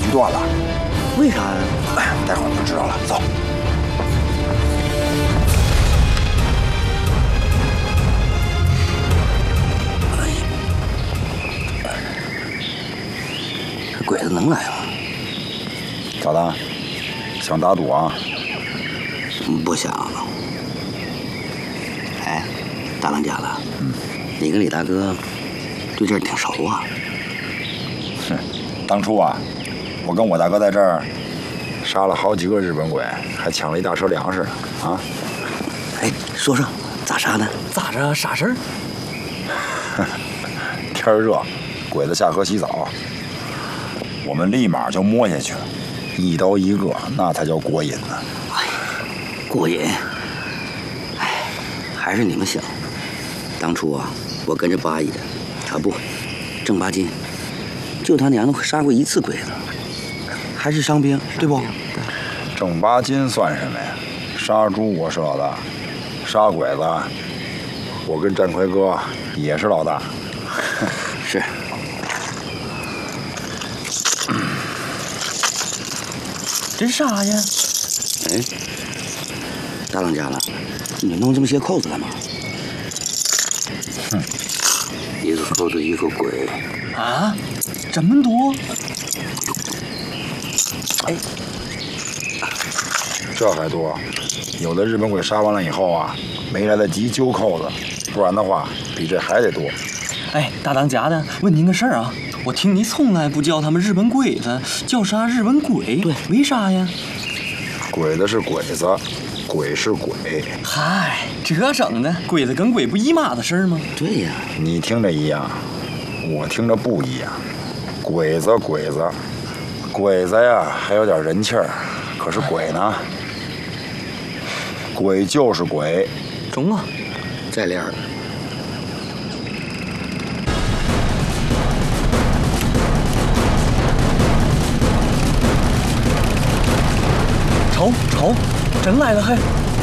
续断了。 为啥呀？ 待会儿就知道了。走。 这鬼子能来吗？ 咋的？想打赌啊？ 不想。哎，大当家了，你跟李大哥对这儿挺熟啊？ 哼，当初啊，我跟我大哥在这儿杀了好几个日本鬼，还抢了一大车粮食呢。啊！ 哎，说说咋杀的？ 咋着？啥事儿？ 天儿热，鬼子下河洗澡，我们立马就摸下去，一刀一个，那才叫过瘾呢。 过瘾。哎，还是你们行。当初啊，我跟着八爷，他不，郑八金，就他娘的杀过一次鬼子，还是伤兵，对不？ 郑八金算什么呀？杀猪我是老大，杀鬼子，我跟战魁哥也是老大。 是。 这啥呀？ 哎，大当家了，你弄这么些扣子干嘛？ 哼， 一个扣子一个鬼。 啊，这么多？哎， 这还多，有的日本鬼杀完了以后啊，没来得及揪扣子，不然的话比这还得多。 哎，大当家的，问您个事儿啊，我听你从来不叫他们日本鬼子，叫啥日本鬼？ 对， 为啥呀？ 鬼子是鬼子，鬼是鬼。 嗨，这整的，鬼子跟鬼不一码子事儿吗？ 对呀， 你听着一样，我听着不一样。鬼子鬼子，鬼子呀还有点人气儿，可是鬼呢？鬼就是鬼。 中啊！ 再练儿。 瞅瞅，真来了还！